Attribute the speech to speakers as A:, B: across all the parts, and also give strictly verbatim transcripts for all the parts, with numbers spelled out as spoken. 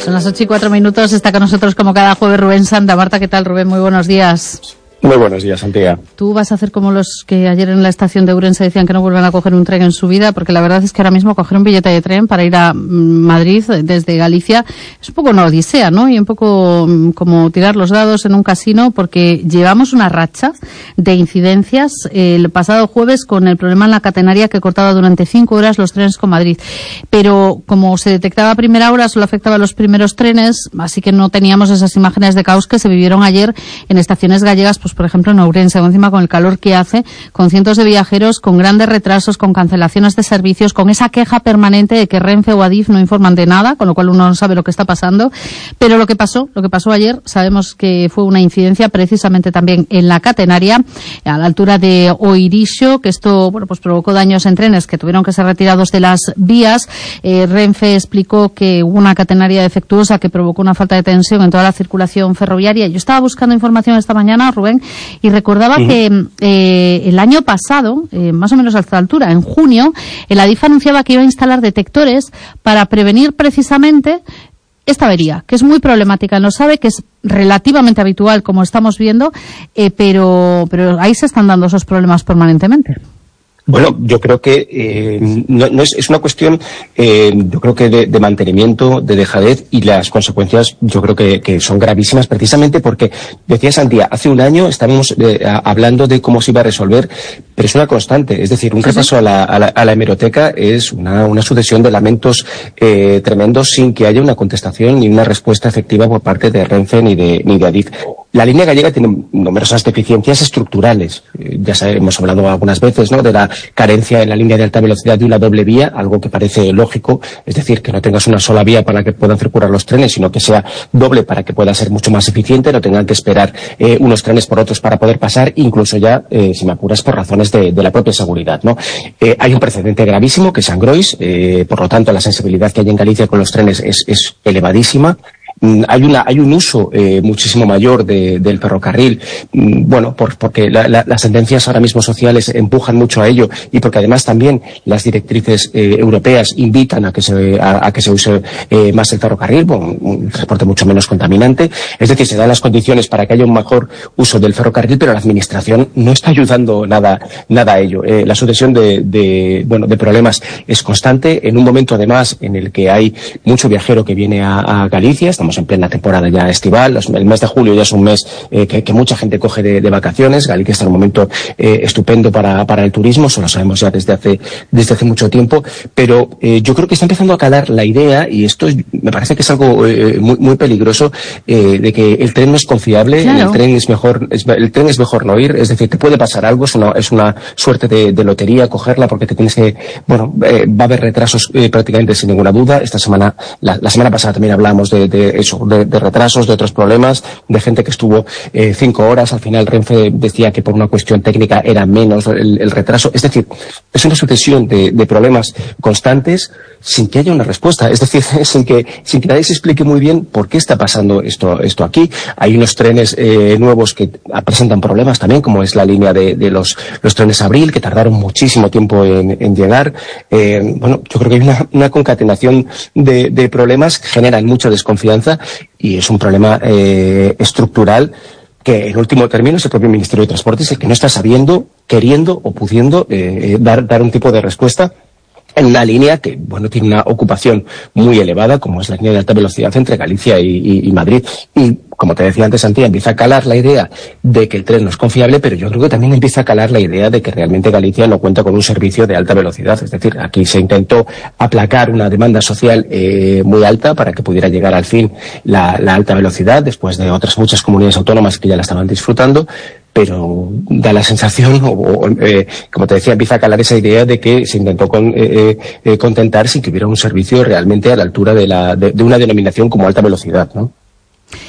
A: Son las ocho y cuatro minutos, está con nosotros como cada jueves Rubén Santa. Marta, ¿qué tal, Rubén? Muy buenos días.
B: Muy buenos días, Santiago.
A: Tú vas a hacer como los que ayer en la estación de Ourense decían que no vuelven a coger un tren en su vida, porque la verdad es que ahora mismo coger un billete de tren para ir a Madrid desde Galicia es un poco una odisea, ¿no? Y un poco como tirar los dados en un casino, porque llevamos una racha de incidencias el pasado jueves con el problema en la catenaria que cortaba durante cinco horas los trenes con Madrid. Pero como se detectaba a primera hora, solo afectaba a los primeros trenes, así que no teníamos esas imágenes de caos que se vivieron ayer en estaciones gallegas, pues por ejemplo en Ourense, encima con el calor que hace, con cientos de viajeros, con grandes retrasos, con cancelaciones de servicios, con esa queja permanente de que Renfe o Adif no informan de nada, con lo cual uno no sabe lo que está pasando. Pero lo que pasó, lo que pasó ayer, sabemos que fue una incidencia precisamente también en la catenaria, a la altura de Oirixo, que esto, bueno, pues provocó daños en trenes que tuvieron que ser retirados de las vías. Eh, Renfe explicó que hubo una catenaria defectuosa que provocó una falta de tensión en toda la circulación ferroviaria. Yo estaba buscando información esta mañana, Rubén, y recordaba uh-huh. que eh, el año pasado, eh, más o menos a esta altura, en junio, el Adif anunciaba que iba a instalar detectores para prevenir precisamente esta avería, que es muy problemática. No sabe que es relativamente habitual, como estamos viendo, eh, pero, pero ahí se están dando esos problemas permanentemente.
B: Bueno, yo creo que eh, no, no es, es una cuestión, eh, yo creo que de, de mantenimiento, de dejadez, y las consecuencias yo creo que, que son gravísimas, precisamente porque, decía Santiago, hace un año estábamos eh, hablando de cómo se iba a resolver, pero es una constante. Es decir, un sí, repaso sí. A, la, a, la, a la hemeroteca es una, una sucesión de lamentos eh, tremendos sin que haya una contestación ni una respuesta efectiva por parte de Renfe ni de, ni de Adif. La línea gallega tiene numerosas deficiencias estructurales. Eh, ya sabemos, hemos hablado algunas veces, ¿no?, de la carencia en la línea de alta velocidad de una doble vía, algo que parece lógico, es decir, que no tengas una sola vía para que puedan circular los trenes, sino que sea doble para que pueda ser mucho más eficiente, no tengan que esperar eh, unos trenes por otros para poder pasar, incluso ya, eh, si me apuras, por razones de, de la propia seguridad, ¿no? Eh, hay un precedente gravísimo, que es Angrois, eh, por lo tanto la sensibilidad que hay en Galicia con los trenes es, es elevadísima. Hay una, hay un uso eh, muchísimo mayor de, del ferrocarril, bueno, por, porque la, la, las tendencias ahora mismo sociales empujan mucho a ello, y porque además también las directrices eh, europeas invitan a que se, a, a que se use eh, más el ferrocarril, bueno, un transporte mucho menos contaminante. Es decir, se dan las condiciones para que haya un mejor uso del ferrocarril, pero la administración no está ayudando nada, nada a ello. Eh, la sucesión de, de, bueno, de problemas es constante, en un momento además en el que hay mucho viajero que viene a, a Galicia. Estamos en plena temporada ya estival, el mes de julio ya es un mes eh, que, que mucha gente coge de, de vacaciones. Galicia está en un momento eh, estupendo para, para el turismo, eso lo sabemos ya desde hace, desde hace mucho tiempo, pero eh, yo creo que está empezando a calar la idea, y esto es, me parece que es algo eh, muy, muy peligroso, eh, de que el tren no es confiable, claro. el tren es mejor, es, el tren es mejor no ir, es decir, te puede pasar algo, es una, es una suerte de, de lotería cogerla, porque te tienes que, bueno, eh, va a haber retrasos eh, prácticamente sin ninguna duda. Esta semana, la, la semana pasada también hablamos de, de eso, de, de retrasos, de otros problemas, de gente que estuvo eh, cinco horas, al final Renfe decía que por una cuestión técnica era menos el, el retraso. Es decir, es una sucesión de, de problemas constantes sin que haya una respuesta, es decir, sin que, sin que nadie se explique muy bien por qué está pasando esto, esto aquí. Hay unos trenes eh, nuevos que presentan problemas también, como es la línea de, de los, los trenes Abril, que tardaron muchísimo tiempo en, en llegar. Eh, bueno, yo creo que hay una, una concatenación de, de problemas que generan mucha desconfianza, y es un problema eh, estructural que en último término es el propio Ministerio de Transportes el que no está sabiendo, queriendo o pudiendo eh, dar, dar un tipo de respuesta en una línea que, bueno, tiene una ocupación muy elevada, como es la línea de alta velocidad entre Galicia y, y, y Madrid. Y, como te decía antes, Santiago, empieza a calar la idea de que el tren no es confiable, pero yo creo que también empieza a calar la idea de que realmente Galicia no cuenta con un servicio de alta velocidad. Es decir, aquí se intentó aplacar una demanda social eh, muy alta para que pudiera llegar al fin la, la alta velocidad, después de otras muchas comunidades autónomas que ya la estaban disfrutando, pero da la sensación, o, o eh, como te decía, empieza a calar esa idea de que se intentó con, eh, eh, contentar sin que hubiera un servicio realmente a la altura de, la, de, de una denominación como alta velocidad, ¿no?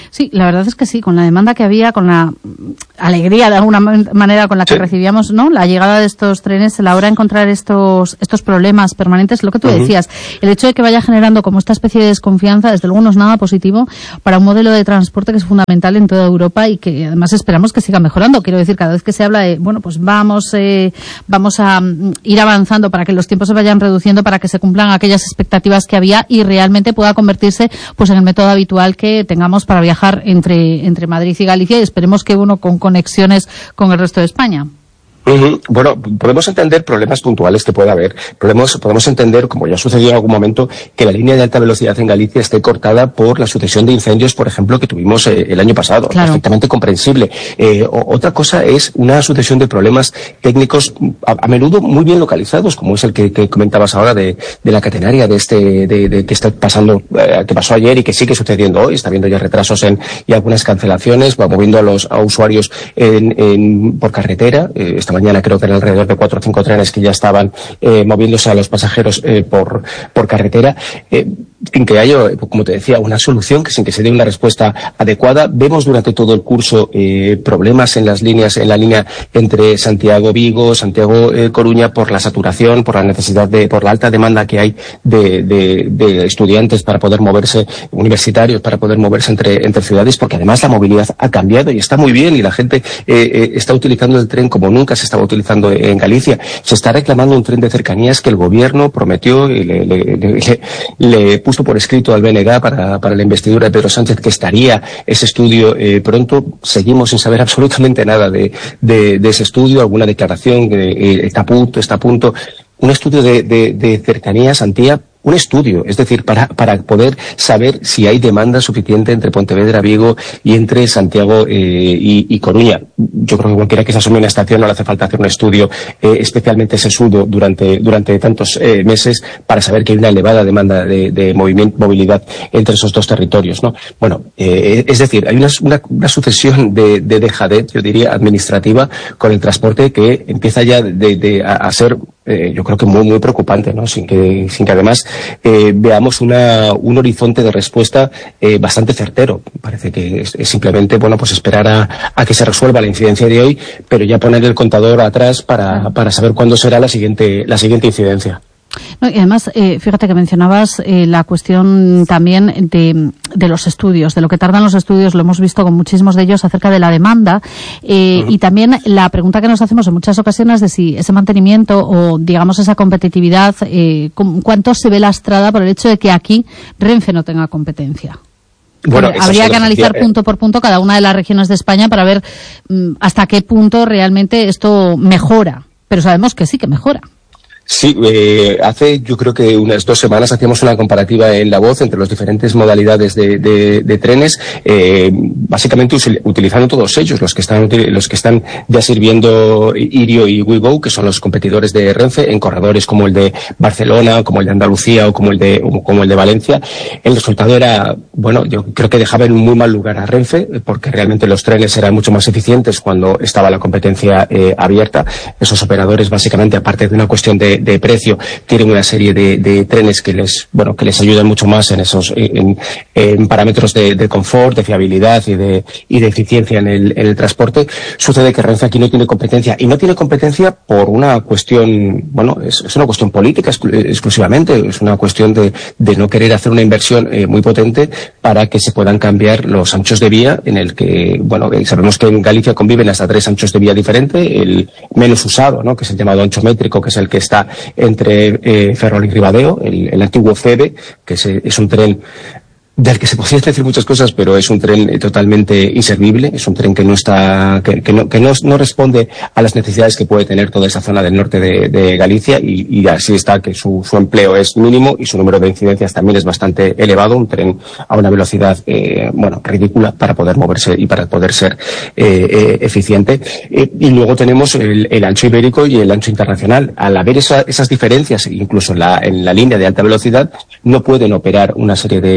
A: Sí, la verdad es que sí, con la demanda que había, con la alegría de alguna manera con la que sí. recibíamos, ¿no? La llegada de estos trenes, la hora de encontrar estos estos problemas permanentes, lo que tú uh-huh. decías, el hecho de que vaya generando como esta especie de desconfianza, desde luego no es nada positivo para un modelo de transporte que es fundamental en toda Europa y que además esperamos que siga mejorando. Quiero decir, cada vez que se habla de, bueno, pues vamos eh, vamos a ir avanzando para que los tiempos se vayan reduciendo, para que se cumplan aquellas expectativas que había y realmente pueda convertirse pues en el método habitual que tengamos para viajar entre entre Madrid y Galicia, y esperemos que uno con conexiones con el resto de España.
B: Uh-huh. Bueno, podemos entender problemas puntuales que pueda haber. Podemos, podemos entender, como ya sucedió en algún momento, que la línea de alta velocidad en Galicia esté cortada por la sucesión de incendios, por ejemplo, que tuvimos eh, el año pasado. Claro. Perfectamente comprensible. Eh, o, otra cosa es una sucesión de problemas técnicos a, a menudo muy bien localizados, como es el que, que comentabas ahora de, de la catenaria, de este, de, de que está pasando, eh, que pasó ayer y que sigue sucediendo hoy. Está habiendo ya retrasos en, y algunas cancelaciones, va moviendo a los a usuarios en, en, por carretera. Eh, esta mañana creo que eran alrededor de cuatro o cinco trenes que ya estaban eh, moviéndose a los pasajeros eh, por, por carretera. Eh, sin que haya, como te decía, una solución, que sin que se dé una respuesta adecuada. Vemos durante todo el curso eh, problemas en las líneas, en la línea entre Santiago-Vigo, Santiago-Coruña, por la saturación, por la necesidad de, por la alta demanda que hay de, de, de estudiantes para poder moverse, universitarios para poder moverse entre, entre ciudades, porque además la movilidad ha cambiado y está muy bien y la gente eh, eh, está utilizando el tren como nunca se estaba utilizando en Galicia. Se está reclamando un tren de cercanías que el gobierno prometió y le, le, le, le, le puso por escrito al B N G para, para la investidura de Pedro Sánchez que estaría ese estudio eh, pronto. Seguimos sin saber absolutamente nada de, de, de ese estudio, alguna declaración que eh, está a punto, está a punto. Un estudio de, de, de cercanías, Antía, un estudio, es decir, para, para poder saber si hay demanda suficiente entre Pontevedra, Vigo y entre Santiago eh, y, y Coruña. Yo creo que cualquiera que se asume una estación no le hace falta hacer un estudio eh, especialmente sesudo durante, durante tantos eh, meses para saber que hay una elevada demanda de, de movimiento, movilidad entre esos dos territorios, ¿no? Bueno, eh, es decir, hay una, una, una sucesión de, de dejadez, yo diría, administrativa con el transporte que empieza ya de, de, a, a ser Eh, yo creo que muy muy preocupante, ¿no? Sin que sin que además eh, veamos una un horizonte de respuesta eh, bastante certero. Parece que es, es simplemente bueno pues esperar a, a que se resuelva la incidencia de hoy, pero ya poner el contador atrás para para saber cuándo será la siguiente la siguiente incidencia.
A: No, y además, eh, fíjate que mencionabas eh, la cuestión también de, de los estudios, de lo que tardan los estudios, lo hemos visto con muchísimos de ellos acerca de la demanda, eh, uh-huh. y también la pregunta que nos hacemos en muchas ocasiones de si ese mantenimiento o, digamos, esa competitividad, eh, ¿cuánto se ve lastrada por el hecho de que aquí Renfe no tenga competencia? Bueno, habría que analizar decía, punto por punto cada una de las regiones de España para ver mm, hasta qué punto realmente esto mejora, pero sabemos que sí que mejora.
B: Sí, eh, hace yo creo que unas dos semanas hacíamos una comparativa en La Voz entre las diferentes modalidades de, de, de trenes, eh, básicamente utilizando todos ellos, los que están los que están ya sirviendo Irio y WeGo, que son los competidores de Renfe, en corredores como el de Barcelona, como el de Andalucía o como el de como el de Valencia. El resultado era, bueno, yo creo que dejaba en un muy mal lugar a Renfe, porque realmente los trenes eran mucho más eficientes cuando estaba la competencia eh, abierta. Esos operadores, básicamente, aparte de una cuestión de de precio, tienen una serie de, de trenes que les, bueno, que les ayudan mucho más en esos, en, en parámetros de, de confort, de fiabilidad y de, y de eficiencia en el, en el transporte. Sucede que Renfe aquí no tiene competencia, y no tiene competencia por una cuestión, bueno, es, es una cuestión política exclu- exclusivamente, es una cuestión de, de no querer hacer una inversión eh, muy potente para que se puedan cambiar los anchos de vía, en el que, bueno, sabemos que en Galicia conviven hasta tres anchos de vía diferentes, el menos usado, ¿no?, que es el llamado ancho métrico, que es el que está entre eh, Ferrol y Ribadeo, el, el antiguo FEBE, que es, es un tren del que se podrían decir muchas cosas, pero es un tren eh, totalmente inservible, es un tren que no está, que, que, no, que no, no responde a las necesidades que puede tener toda esa zona del norte de, de Galicia, y, y así está que su, su empleo es mínimo y su número de incidencias también es bastante elevado, un tren a una velocidad, eh, bueno, ridícula para poder moverse y para poder ser eh, eh, eficiente. Eh, y luego tenemos el, el ancho ibérico y el ancho internacional. Al haber esa, esas diferencias, incluso en la, en la línea de alta velocidad, no pueden operar una serie de, de trenes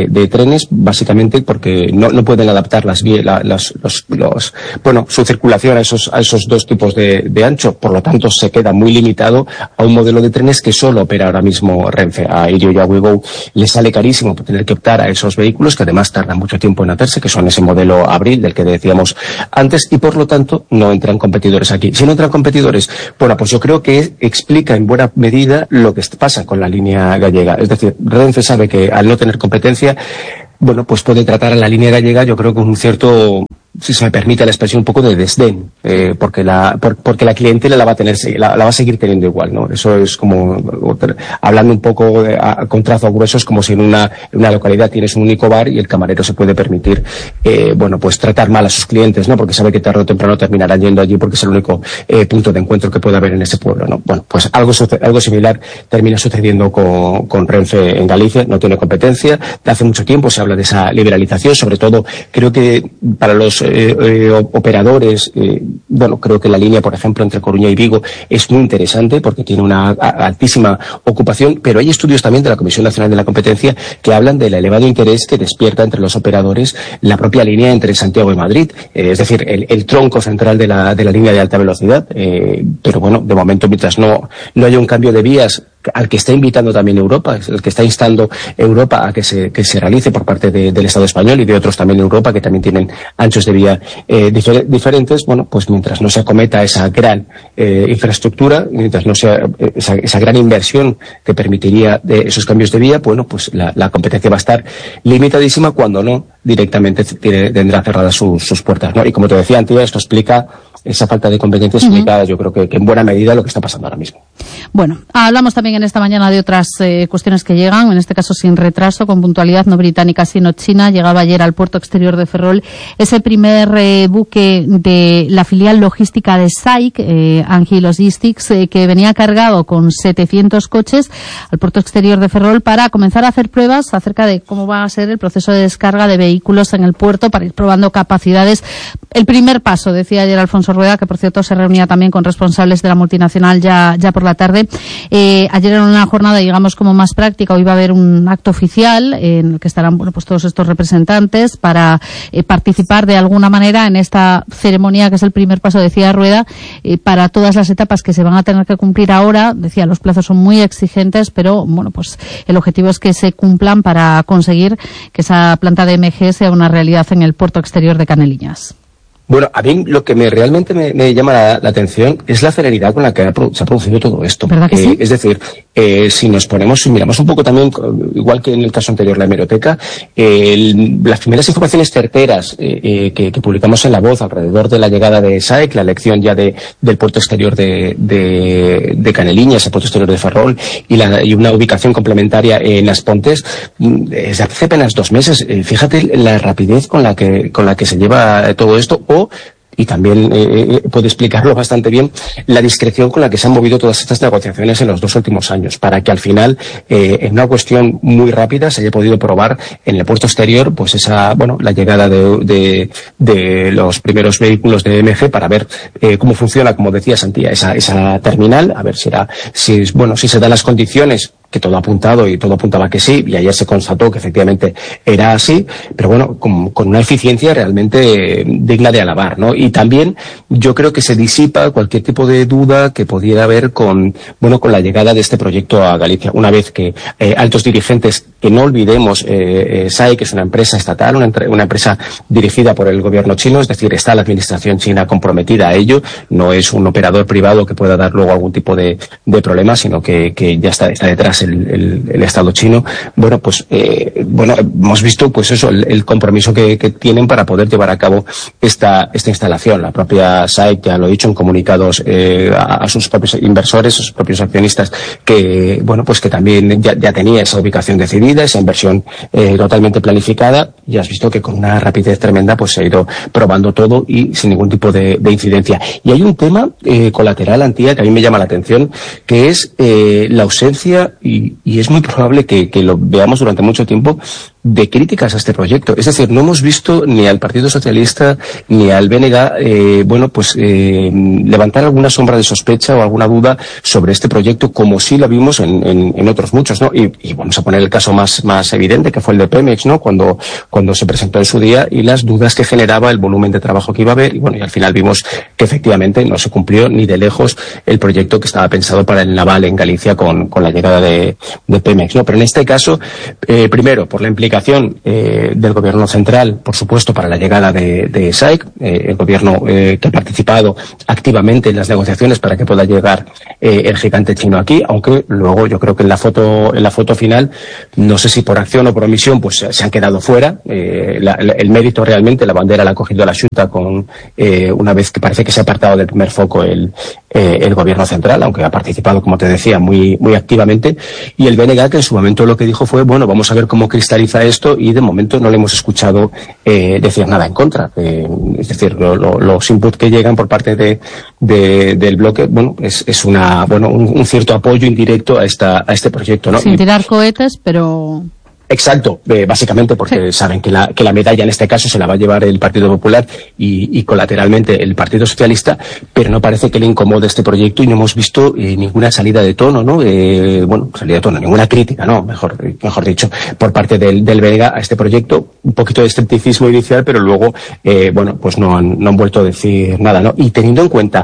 B: trenes, básicamente porque no, no pueden adaptar las vías, la, las, los, los, bueno, su circulación a esos, a esos dos tipos de, de ancho. Por lo tanto, se queda muy limitado a un modelo de trenes que solo opera ahora mismo Renfe. A Irio y a Ouigo le sale carísimo tener que optar a esos vehículos que además tardan mucho tiempo en hacerse, que son ese modelo Abril del que decíamos antes, y por lo tanto no entran competidores aquí. Si no entran competidores, bueno, pues yo creo que explica en buena medida lo que pasa con la línea gallega. Es decir, Renfe sabe que al no tener competencia, bueno, pues puede tratar a la línea gallega, yo creo, con un cierto, si se me permite la expresión, un poco de desdén, eh, porque la por, porque la clientela la va a tener, la, la va a seguir teniendo igual, ¿no? Eso es como, hablando un poco de, a, con trazos gruesos, como si en una, en una localidad tienes un único bar y el camarero se puede permitir, eh, bueno, pues tratar mal a sus clientes, ¿no? Porque sabe que tarde o temprano terminarán yendo allí porque es el único eh, punto de encuentro que puede haber en ese pueblo, ¿no? Bueno, pues algo, algo similar termina sucediendo con, con Renfe en Galicia. No tiene competencia. De hace mucho tiempo se habla de esa liberalización, sobre todo creo que para los Eh, eh, operadores, eh, bueno, creo que la línea, por ejemplo, entre Coruña y Vigo es muy interesante porque tiene una a, altísima ocupación, pero hay estudios también de la Comisión Nacional de la Competencia que hablan del elevado interés que despierta entre los operadores la propia línea entre Santiago y Madrid, eh, es decir, el, el tronco central de la, de la línea de alta velocidad, eh, pero bueno, de momento, mientras no, no haya un cambio de vías al que está invitando también Europa, es el que está instando Europa a que se, que se realice por parte de, del Estado español y de otros también en Europa que también tienen anchos de vía eh, difer diferentes, bueno, pues mientras no se acometa esa gran eh, infraestructura, mientras no sea esa, esa gran inversión que permitiría de esos cambios de vía, bueno, pues la, la competencia va a estar limitadísima, cuando no, directamente tiene, tendrá cerradas sus, sus puertas, ¿no? Y como te decía, Antía, esto explica esa falta de competencia, explica, uh-huh. yo creo que, que en buena medida lo que está pasando ahora mismo.
A: Bueno, hablamos también en esta mañana de otras eh, cuestiones que llegan, en este caso sin retraso, con puntualidad, no británica sino china. Llegaba ayer al puerto exterior de Ferrol ese primer eh, buque de la filial logística de S A I C, eh, Angie Logistics, eh, que venía cargado con setecientos coches al puerto exterior de Ferrol para comenzar a hacer pruebas acerca de cómo va a ser el proceso de descarga de vehículos en el puerto, para ir probando capacidades. El primer paso, decía ayer Alfonso Rueda, que por cierto se reunía también con responsables de la multinacional ya, ya por la tarde. Eh, ayer era una jornada, digamos, como más práctica. Hoy va a haber un acto oficial en el que estarán, bueno, pues todos estos representantes para eh, participar de alguna manera en esta ceremonia, que es el primer paso, decía Rueda, eh, para todas las etapas que se van a tener que cumplir ahora. Decía, los plazos son muy exigentes, pero bueno, pues el objetivo es que se cumplan para conseguir que esa planta de M G sea una realidad en el puerto exterior de Caneliñas.
B: Bueno, a mí lo que me realmente me, me llama la, la atención es la celeridad con la que ha, se ha producido todo esto.
A: ¿Verdad que
B: eh,
A: sí?
B: Es decir, eh, si nos ponemos, si miramos un poco también, igual que en el caso anterior, la hemeroteca, eh, el, las primeras informaciones certeras eh, eh, que, que publicamos en La Voz alrededor de la llegada de S A E C, la elección ya de, del puerto exterior de, de, de Caneliñas, el puerto exterior de Ferrol, y, la, y una ubicación complementaria en As Pontes, desde hace apenas dos meses. Eh, fíjate la rapidez con la que, con la que se lleva todo esto, o y también eh, puede explicarlo bastante bien la discreción con la que se han movido todas estas negociaciones en los dos últimos años, para que al final, eh, en una cuestión muy rápida, se haya podido probar en el puerto exterior, pues esa, bueno, la llegada de, de, de los primeros vehículos de M G para ver eh, cómo funciona, como decía Santía, esa, esa terminal, a ver si era, si, bueno, si se dan las condiciones, que todo ha apuntado y todo apuntaba que sí, y ayer se constató que efectivamente era así, pero bueno, con, con una eficiencia realmente digna de alabar, ¿no? Y también yo creo que se disipa cualquier tipo de duda que pudiera haber con, bueno, con la llegada de este proyecto a Galicia. Una vez que eh, altos dirigentes, que no olvidemos, eh, eh, S A E, que es una empresa estatal, una, una empresa dirigida por el gobierno chino, es decir, está la administración china comprometida a ello, no es un operador privado que pueda dar luego algún tipo de, de problema, sino que, que ya está, está detrás El, el, el Estado chino. Bueno, pues eh, bueno, hemos visto pues eso, el, el compromiso que, que tienen para poder llevar a cabo esta esta instalación. La propia S A E C ya lo ha dicho en comunicados eh, a, a sus propios inversores, a sus propios accionistas, que bueno, pues que también ya, ya tenía esa ubicación decidida, esa inversión eh, totalmente planificada, y has visto que con una rapidez tremenda pues se ha ido probando todo y sin ningún tipo de, de incidencia. Y hay un tema eh, colateral, Antía, que a mí me llama la atención, que es eh, la ausencia, y, y es muy probable que, que lo veamos durante mucho tiempo, de críticas a este proyecto. Es decir, no hemos visto ni al Partido Socialista ni al B N G, eh, bueno, pues eh, levantar alguna sombra de sospecha o alguna duda sobre este proyecto, como sí lo vimos en, en, en otros muchos, ¿no? Y, y vamos a poner el caso más, más evidente, que fue el de Pemex, ¿no? Cuando, cuando se presentó en su día, y las dudas que generaba el volumen de trabajo que iba a haber, y bueno, y al final vimos que efectivamente no se cumplió ni de lejos el proyecto que estaba pensado para el naval en Galicia con, con la llegada de, de Pemex, ¿no? Pero en este caso, eh, primero, por la implicación Eh, del gobierno central, por supuesto, para la llegada de, de S A I C, eh, el gobierno eh, que ha participado activamente en las negociaciones para que pueda llegar eh, el gigante chino aquí, aunque luego yo creo que en la foto en la foto final, no sé si por acción o por omisión, pues se han quedado fuera. Eh, la, la, el mérito realmente, la bandera la ha cogido la Xunta con eh, una vez que parece que se ha apartado del primer foco el, eh, el gobierno central, aunque ha participado, como te decía, muy, muy activamente, y el B N G, que en su momento lo que dijo fue, bueno, vamos a ver cómo cristaliza esto, y de momento no le hemos escuchado eh, decir nada en contra. Eh, es decir, lo, lo, los inputs que llegan por parte de, de del bloque, bueno, es, es una, bueno, un, un cierto apoyo indirecto a esta, a este proyecto, ¿no?
A: Sin tirar cohetes, pero...
B: Exacto, eh, básicamente porque sí. saben que la, que la medalla en este caso se la va a llevar el Partido Popular y, y colateralmente el Partido Socialista, pero no parece que le incomode este proyecto, y no hemos visto eh, ninguna salida de tono, ¿no? Eh, bueno, salida de tono, ninguna crítica, ¿no? Mejor, mejor dicho, por parte del, del B N G a este proyecto. Un poquito de escepticismo inicial, pero luego, eh, bueno, pues no han, no han vuelto a decir nada, ¿no? Y teniendo en cuenta,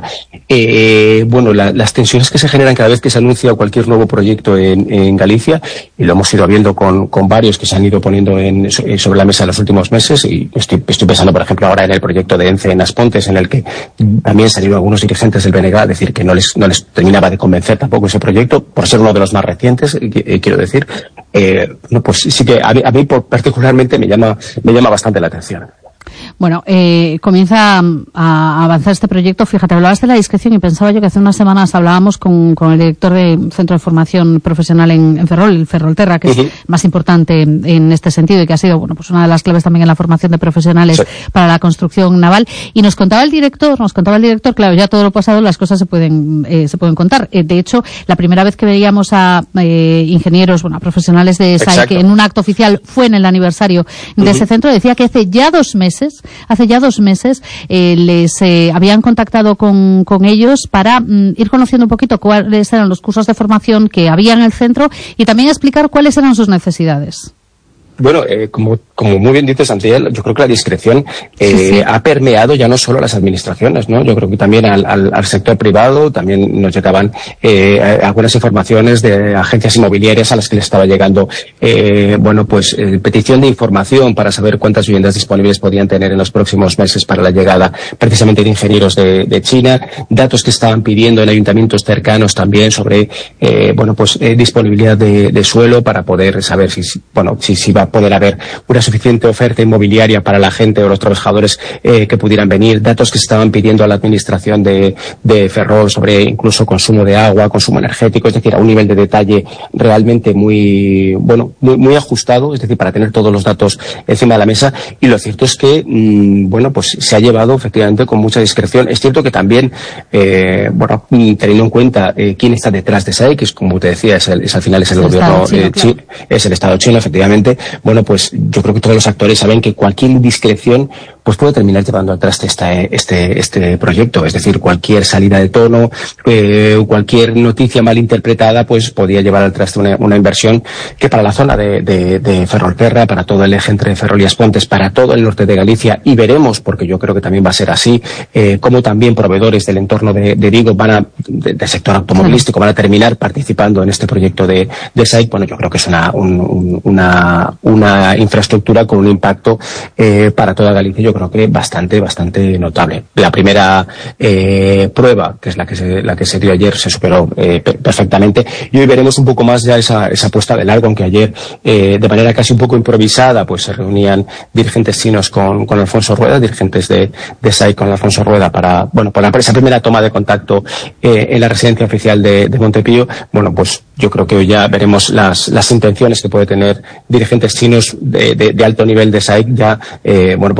B: eh, bueno, la, las tensiones que se generan cada vez que se anuncia cualquier nuevo proyecto en, en Galicia, y lo hemos ido viendo con, con varios que se han ido poniendo en, sobre la mesa en los últimos meses, y estoy, estoy pensando, por ejemplo, ahora en el proyecto de ENCE en As Pontes, en el que también salieron algunos dirigentes del B N G a decir que no les, no les terminaba de convencer tampoco ese proyecto, por ser uno de los más recientes, eh, quiero decir. Eh, no, pues sí que a mí, a mí particularmente me llama, me llama bastante la atención.
A: Bueno, eh, comienza a avanzar este proyecto. Fíjate, hablabas de la discreción y pensaba yo que hace unas semanas hablábamos con, con el director del Centro de Formación Profesional en, en Ferrol, el Ferrolterra, que uh-huh. es más importante en, en este sentido y que ha sido, bueno, pues una de las claves también en la formación de profesionales sí. para la construcción naval. Y nos contaba el director, nos contaba el director, claro, ya todo lo pasado las cosas se pueden, eh, se pueden contar. Eh, de hecho, la primera vez que veíamos a eh, ingenieros, bueno, a profesionales de S A I C en un acto oficial fue en el aniversario de uh-huh. ese centro, decía que hace ya dos meses Hace ya dos meses eh, les eh, habían contactado con, con ellos para mm, ir conociendo un poquito cuáles eran los cursos de formación que había en el centro y también explicar cuáles eran sus necesidades.
B: Bueno, eh, como, como muy bien dices, Antiel, yo creo que la discreción eh, sí, sí. ha permeado ya no solo a las administraciones, ¿no? Yo creo que también al, al, al sector privado también nos llegaban eh, algunas informaciones de agencias inmobiliarias a las que les estaba llegando, eh, bueno, pues eh, petición de información para saber cuántas viviendas disponibles podían tener en los próximos meses para la llegada precisamente de ingenieros de, de China, datos que estaban pidiendo en ayuntamientos cercanos también sobre, eh, bueno, pues eh, disponibilidad de, de suelo para poder saber si, bueno, si, si va a poder haber una suficiente oferta inmobiliaria para la gente o los trabajadores eh, que pudieran venir, datos que se estaban pidiendo a la administración de, de Ferrol sobre incluso consumo de agua, consumo energético, es decir, a un nivel de detalle realmente muy, bueno, muy, muy ajustado, es decir, para tener todos los datos encima de la mesa. Y lo cierto es que, mmm, bueno, pues se ha llevado efectivamente con mucha discreción. Es cierto que también, eh, bueno, teniendo en cuenta eh, quién está detrás de S A I, que es, como te decía, es, el, es al final es el, el gobierno chino, eh, claro. chi, es el Estado chino, efectivamente. Bueno, pues yo creo que todos los actores saben que cualquier indiscreción pues puede terminar llevando al traste este, este, este proyecto. Es decir, cualquier salida de tono, eh, cualquier noticia mal interpretada, pues podía llevar al traste una, una inversión que para la zona de, de, de Ferrolterra, para todo el eje entre Ferrol y As Pontes, para todo el norte de Galicia, y veremos, porque yo creo que también va a ser así, eh, cómo también proveedores del entorno de, de Vigo van a, de, del sector automovilístico, van a terminar participando en este proyecto de, de S A I. Bueno, yo creo que es una, un, un, una, una infraestructura con un impacto eh, para toda Galicia, yo creo que bastante, bastante notable. La primera eh, prueba, que es la que se, la que se dio ayer, se superó eh, perfectamente, y hoy veremos un poco más ya esa, esa puesta de largo, aunque ayer eh, de manera casi un poco improvisada pues se reunían dirigentes chinos con, con Alfonso Rueda, dirigentes de, de S A I con Alfonso Rueda para, bueno, para esa primera toma de contacto eh, en la residencia oficial de, de Montepío. Bueno, pues yo creo que hoy ya veremos las, las intenciones que puede tener dirigentes chinos de, de, de alto nivel de S A I ya, eh, bueno, pues dando sus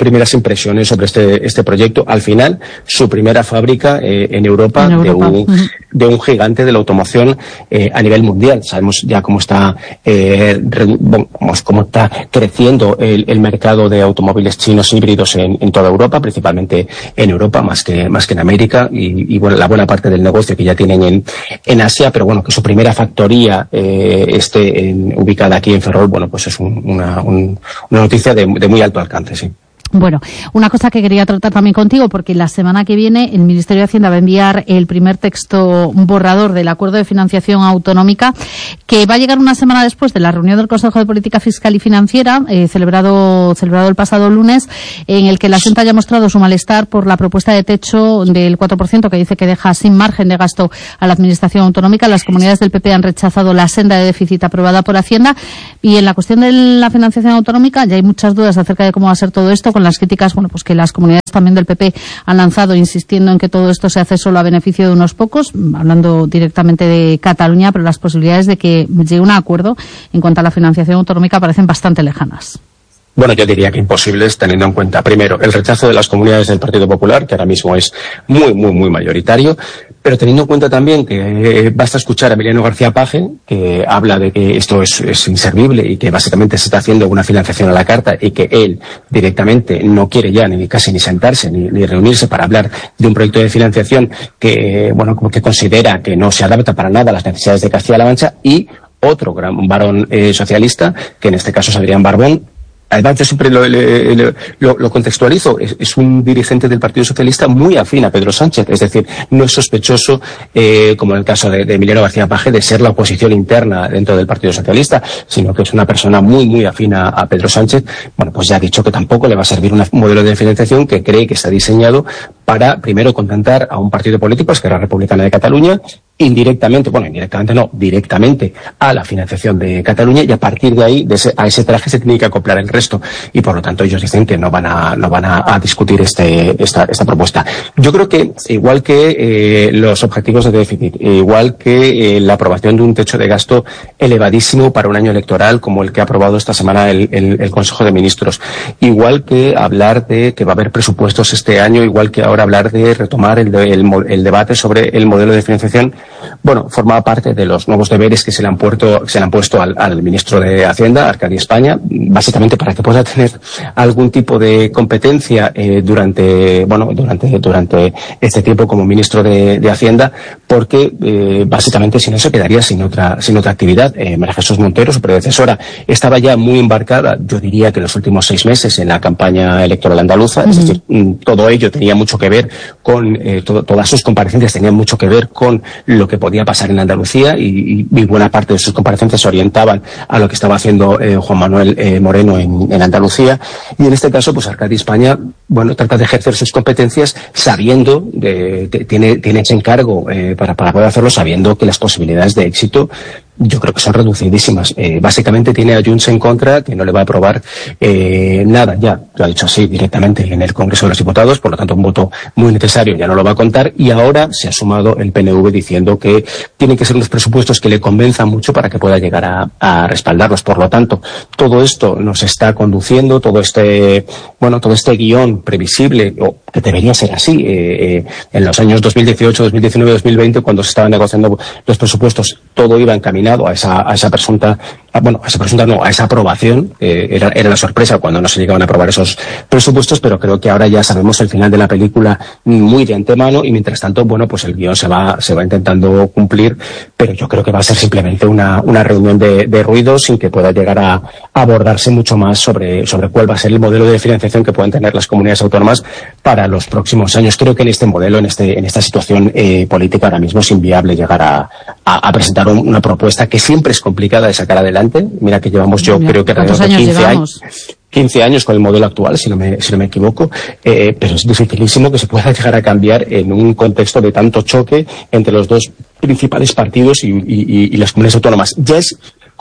B: primeras impresiones sobre este, este proyecto. Al final, su primera fábrica eh, en Europa,
A: en Europa.
B: De, un, uh-huh. de un gigante de la automoción eh, a nivel mundial. Sabemos ya cómo está, eh, re, bueno, cómo está creciendo el, el mercado de automóviles chinos híbridos en, en toda Europa, principalmente en Europa, más que, más que en América, y, y bueno, la buena parte del negocio que ya tienen en, en Asia, pero bueno, que su primera factoría eh, esté en, ubicada aquí en Ferrol, bueno, pues es un, una, un, una noticia de, de muy alto alcance, sí.
A: Bueno, una cosa que quería tratar también contigo, porque la semana que viene el Ministerio de Hacienda va a enviar el primer texto borrador del Acuerdo de Financiación Autonómica, que va a llegar una semana después de la reunión del Consejo de Política Fiscal y Financiera, eh, celebrado celebrado el pasado lunes, en el que la Xunta haya mostrado su malestar por la propuesta de techo del cuatro por ciento, que dice que deja sin margen de gasto a la Administración Autonómica. Las comunidades del P P han rechazado la senda de déficit aprobada por Hacienda, y en la cuestión de la financiación autonómica ya hay muchas dudas acerca de cómo va a ser todo esto, con las críticas, bueno, pues que las comunidades también del P P han lanzado, insistiendo en que todo esto se hace solo a beneficio de unos pocos, hablando directamente de Cataluña, pero las posibilidades de que llegue un acuerdo en cuanto a la financiación autonómica parecen bastante lejanas.
B: Bueno, yo diría que imposibles, teniendo en cuenta, primero, el rechazo de las comunidades del Partido Popular, que ahora mismo es muy, muy, muy mayoritario, pero teniendo en cuenta también que eh, basta escuchar a Emiliano García Paje, que habla de que esto es, es inservible y que básicamente se está haciendo una financiación a la carta, y que él directamente no quiere ya ni casi ni sentarse ni, ni reunirse para hablar de un proyecto de financiación que, bueno, como que considera que no se adapta para nada a las necesidades de Castilla-La Mancha, y otro gran varón eh, socialista, que en este caso es Adrián Barbón. Además, yo siempre lo, lo, lo, lo contextualizo, es, es un dirigente del Partido Socialista muy afín a Pedro Sánchez, es decir, no es sospechoso, eh, como en el caso de, de Emiliano García Paje, de ser la oposición interna dentro del Partido Socialista, sino que es una persona muy, muy afín a, a Pedro Sánchez. Bueno, pues ya ha dicho que tampoco le va a servir un modelo de financiación que cree que está diseñado para, primero, contentar a un partido político, Esquerra Republicana de Cataluña, indirectamente, bueno, indirectamente no, directamente a la financiación de Cataluña, y a partir de ahí, de ese, a ese traje se tiene que acoplar el resto, y por lo tanto ellos dicen que no van a, no van a, a discutir este, esta, esta propuesta. Yo creo que, igual que eh, los objetivos de déficit, igual que eh, la aprobación de un techo de gasto elevadísimo para un año electoral como el que ha aprobado esta semana el, el, el Consejo de Ministros, igual que hablar de que va a haber presupuestos este año, igual que ahora hablar de retomar el, de, el, el debate sobre el modelo de financiación, bueno, forma parte de los nuevos deberes que se le han puesto, se le han puesto al, al ministro de Hacienda, Arcadi España, básicamente para que pueda tener algún tipo de competencia eh, durante, bueno, durante, durante este tiempo como ministro de, de Hacienda, porque eh, básicamente si no se quedaría sin otra, sin otra actividad. Eh, María Jesús Montero, su predecesora, estaba ya muy embarcada, yo diría que en los últimos seis meses, en la campaña electoral andaluza, uh-huh. Es decir, todo ello tenía mucho que ver con, eh, todo, todas sus comparecencias tenían mucho que ver con lo que podía pasar en Andalucía, y, y buena parte de sus comparecencias se orientaban a lo que estaba haciendo eh, Juan Manuel eh, Moreno en, en Andalucía, y en este caso pues Arcadi España, bueno, trata de ejercer sus competencias sabiendo, de, de, tiene, tiene ese encargo eh, para, para poder hacerlo, sabiendo que las posibilidades de éxito yo creo que son reducidísimas. Eh, básicamente tiene a Junts en contra, que no le va a aprobar eh, nada, ya lo ha dicho así directamente en el Congreso de los Diputados, por lo tanto un voto muy necesario ya no lo va a contar, y ahora se ha sumado el P N V diciendo que tienen que ser unos presupuestos que le convenzan mucho para que pueda llegar a, a respaldarlos. Por lo tanto, todo esto nos está conduciendo, todo este, bueno, todo este guión previsible, o que debería ser así, eh, eh, en los años dos mil dieciocho, dos mil diecinueve, dos mil veinte, cuando se estaban negociando los presupuestos, todo iba encaminado a esa, a esa presunta, a, bueno, a esa presunta no, a esa aprobación. Eh, era, era la sorpresa cuando no se llegaban a aprobar esos presupuestos, pero creo que ahora ya sabemos el final de la película muy de antemano, y mientras tanto, bueno, pues el guión se va, se va intentando cumplir, pero yo creo que va a ser simplemente una, una reunión de, de ruido, sin que pueda llegar a, a abordarse mucho más sobre, sobre cuál va a ser el modelo de financiación que puedan tener las comunidades autónomas para los próximos años. Creo que en este modelo, en este, en esta situación eh, política ahora mismo es inviable llegar a, a, a presentar un, una propuesta que siempre es complicada de sacar adelante. Mira que llevamos yo Mira, creo que alrededor de quince años, quince años con el modelo actual, si no me, si no me equivoco, eh, pero es dificilísimo que se pueda llegar a cambiar en un contexto de tanto choque entre los dos principales partidos y, y, y las comunidades autónomas. Ya es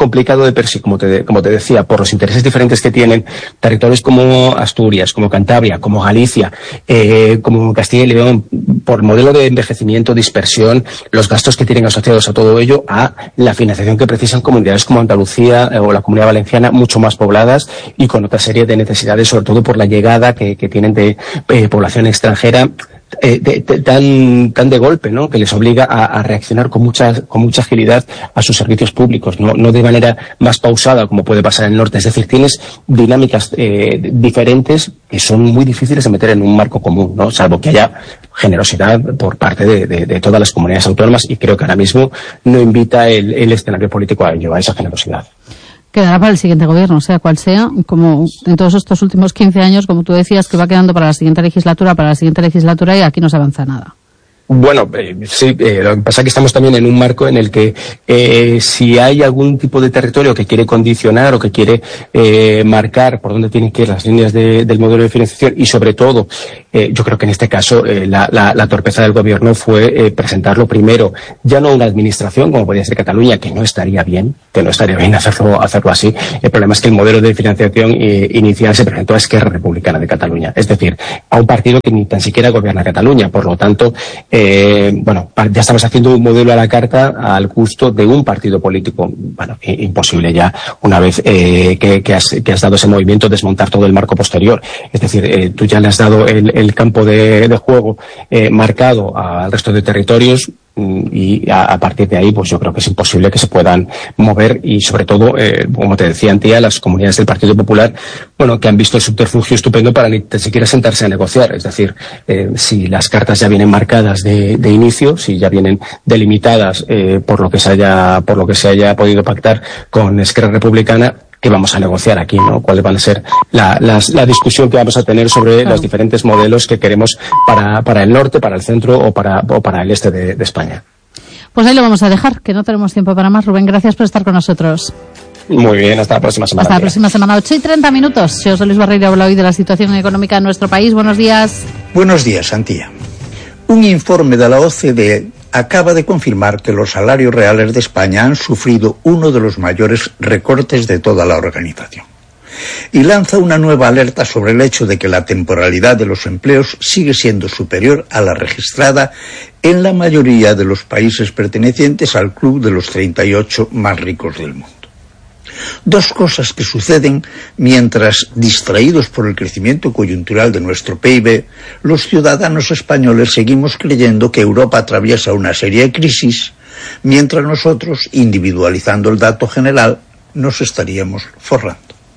B: complicado de per sí, como te, como te decía, por los intereses diferentes que tienen territorios como Asturias, como Cantabria, como Galicia, eh, como Castilla y León, por modelo de envejecimiento, dispersión, los gastos que tienen asociados a todo ello, a la financiación que precisan comunidades como Andalucía eh, o la Comunidad Valenciana, mucho más pobladas y con otra serie de necesidades, sobre todo por la llegada que, que tienen de eh, población extranjera. Eh, de, de, tan tan de golpe, ¿no? Que les obliga a, a reaccionar con mucha con mucha agilidad a sus servicios públicos, no no de manera más pausada como puede pasar en el norte. Es decir, tienes dinámicas eh, diferentes que son muy difíciles de meter en un marco común, ¿no? Salvo que haya generosidad por parte de, de, de todas las comunidades autónomas, y creo que ahora mismo no invita el, el escenario político a ello, a esa generosidad.
A: Quedará para el siguiente gobierno, sea cual sea, como en todos estos últimos quince años, como tú decías, que va quedando para la siguiente legislatura, para la siguiente legislatura, y aquí no se avanza nada.
B: Bueno, eh, sí, eh, lo que pasa es que estamos también en un marco en el que eh, si hay algún tipo de territorio que quiere condicionar o que quiere eh, marcar por dónde tienen que ir las líneas de, del modelo de financiación, y sobre todo, eh, yo creo que en este caso eh, la, la, la torpeza del gobierno fue eh, presentarlo primero, ya no a una administración como podría ser Cataluña, que no estaría bien, que no estaría bien hacerlo, hacerlo así. El problema es que el modelo de financiación eh, inicial se presentó a Esquerra Republicana de Cataluña, es decir, a un partido que ni tan siquiera gobierna Cataluña. Por lo tanto, eh, Eh, bueno, ya estamos haciendo un modelo a la carta al gusto de un partido político. Bueno, imposible ya, una vez eh, que, que, has, que has dado ese movimiento, desmontar todo el marco posterior. Es decir, eh, tú ya le has dado el, el campo de, de juego eh, marcado al resto de territorios, y a, a partir de ahí pues yo creo que es imposible que se puedan mover, y sobre todo, eh, como te decía Antía, las comunidades del Partido Popular, bueno, que han visto el subterfugio estupendo para ni siquiera sentarse a negociar. Es decir, eh, si las cartas ya vienen marcadas de, de inicio, si ya vienen delimitadas eh, por lo que se haya por lo que se haya podido pactar con Esquerra Republicana, que vamos a negociar aquí, ¿no? ¿Cuáles van a ser la, las, la discusión que vamos a tener sobre claro. los diferentes modelos que queremos para, para el norte, para el centro o para, o para el este de, de España?
A: Pues ahí lo vamos a dejar, que no tenemos tiempo para más. Rubén, gracias por estar con nosotros.
B: Muy bien, hasta la próxima semana.
A: Hasta la próxima semana, ocho y treinta minutos. Yo soy Luis Barreiro, habla hoy de la situación económica de nuestro país. Buenos días.
C: Buenos días, Antía. Un informe de la O C D E acaba de confirmar que los salarios reales de España han sufrido uno de los mayores recortes de toda la organización. Y lanza una nueva alerta sobre el hecho de que la temporalidad de los empleos sigue siendo superior a la registrada en la mayoría de los países pertenecientes al club de los treinta y ocho más ricos del mundo. Dos cosas que suceden mientras, distraídos por el crecimiento coyuntural de nuestro P I B, los ciudadanos españoles seguimos creyendo que Europa atraviesa una serie de crisis, mientras nosotros, individualizando el dato general, nos estaríamos forrando.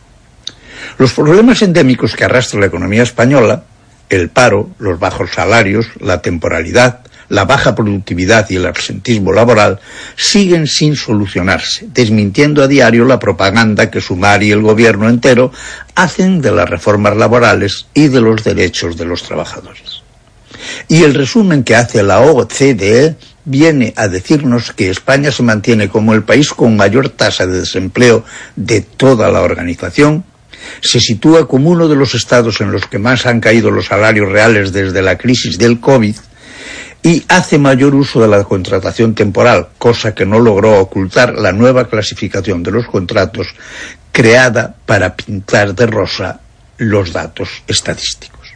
C: Los problemas endémicos que arrastra la economía española, el paro, los bajos salarios, la temporalidad, la baja productividad y el absentismo laboral, siguen sin solucionarse, desmintiendo a diario la propaganda que Sumar y el gobierno entero hacen de las reformas laborales y de los derechos de los trabajadores. Y el resumen que hace la O C D E viene a decirnos que España se mantiene como el país con mayor tasa de desempleo de toda la organización, se sitúa como uno de los estados en los que más han caído los salarios reales desde la crisis del COVID, y hace mayor uso de la contratación temporal, cosa que no logró ocultar la nueva clasificación de los contratos creada para pintar de rosa los datos estadísticos.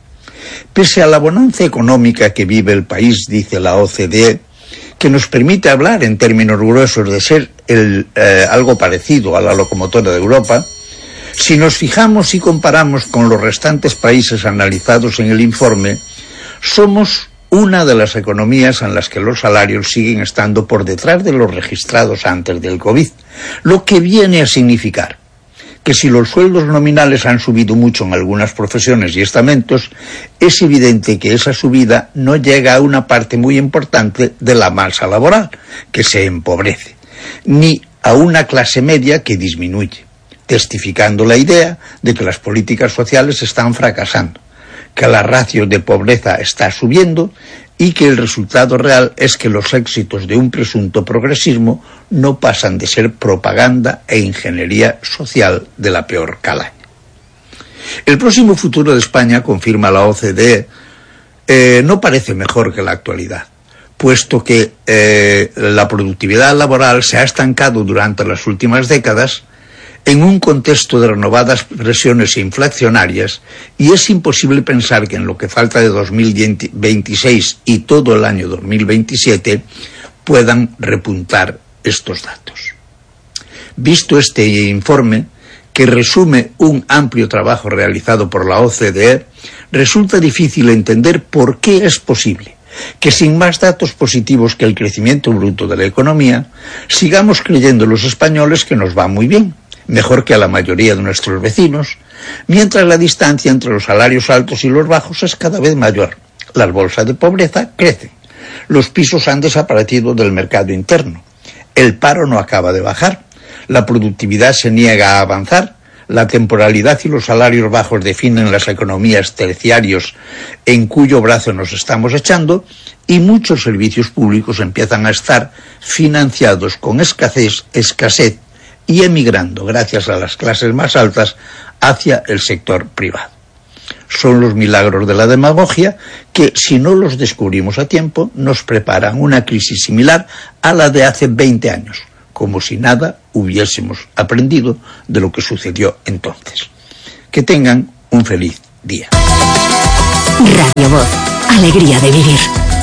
C: Pese a la bonanza económica que vive el país, dice la O C D E, que nos permite hablar en términos gruesos de ser el, eh, algo parecido a la locomotora de Europa, si nos fijamos y comparamos con los restantes países analizados en el informe, somos una de las economías en las que los salarios siguen estando por detrás de los registrados antes del COVID, lo que viene a significar que si los sueldos nominales han subido mucho en algunas profesiones y estamentos, es evidente que esa subida no llega a una parte muy importante de la masa laboral, que se empobrece, ni a una clase media que disminuye, testificando la idea de que las políticas sociales están fracasando, que la ratio de pobreza está subiendo y que el resultado real es que los éxitos de un presunto progresismo no pasan de ser propaganda e ingeniería social de la peor calaña. El próximo futuro de España, confirma la O C D E, eh, no parece mejor que la actualidad, puesto que eh, la productividad laboral se ha estancado durante las últimas décadas en un contexto de renovadas presiones inflacionarias, y es imposible pensar que en lo que falta de dos mil veintiséis y todo el año dos mil veintisiete puedan repuntar estos datos. Visto este informe, que resume un amplio trabajo realizado por la O C D E, resulta difícil entender por qué es posible que sin más datos positivos que el crecimiento bruto de la economía, sigamos creyendo los españoles que nos va muy bien, mejor que a la mayoría de nuestros vecinos, mientras la distancia entre los salarios altos y los bajos es cada vez mayor. Las bolsas de pobreza crecen, los pisos han desaparecido del mercado interno, el paro no acaba de bajar, la productividad se niega a avanzar, la temporalidad y los salarios bajos definen las economías terciarios en cuyo brazo nos estamos echando, y muchos servicios públicos empiezan a estar financiados con escasez, escasez y emigrando, gracias a las clases más altas, hacia el sector privado. Son los milagros de la demagogia que, si no los descubrimos a tiempo, nos preparan una crisis similar a la de hace veinte años, como si nada hubiésemos aprendido de lo que sucedió entonces. Que tengan un feliz día.
D: Radio Voz, alegría de vivir.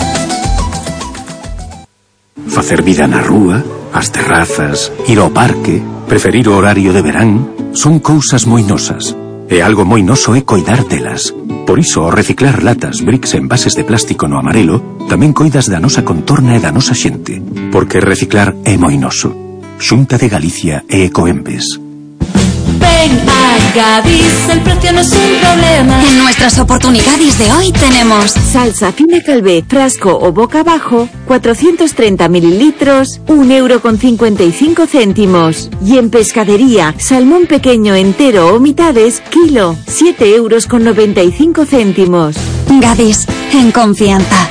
E: Facer vida na rúa, as terrazas, ir ao parque, preferir o horario de verán, son cousas moi nosas. E algo moi noso é coidar delas. Por iso, ao reciclar latas, bricks e envases de plástico no amarelo, tamén coidas da nosa contorna e da nosa xente. Porque reciclar é moi noso. Xunta de Galicia e Ecoembes.
F: Ven a Gadis, el precio no es un problema.
D: En nuestras oportunidades de hoy tenemos
G: salsa fina Calvé, frasco o boca abajo, cuatrocientos treinta mililitros, un euro con cincuenta y cinco céntimos. Y en pescadería, salmón pequeño entero o mitades, kilo, siete euros con noventa y cinco céntimos.
D: Gadis, en confianza.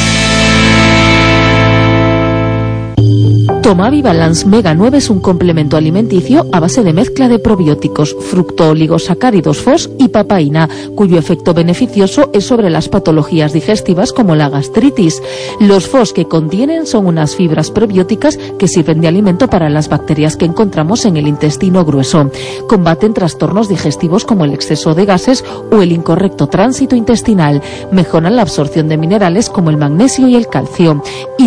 H: Tomavi Balance Mega nueve es un complemento alimenticio a base de mezcla de probióticos, fructooligosacáridos F O S y papaína, cuyo efecto beneficioso es sobre las patologías digestivas como la gastritis. Los F O S que contienen son unas fibras probióticas que sirven de alimento para las bacterias que encontramos en el intestino grueso. Combaten trastornos digestivos como el exceso de gases o el incorrecto tránsito intestinal. Mejoran la absorción de minerales como el magnesio y el calcio. Y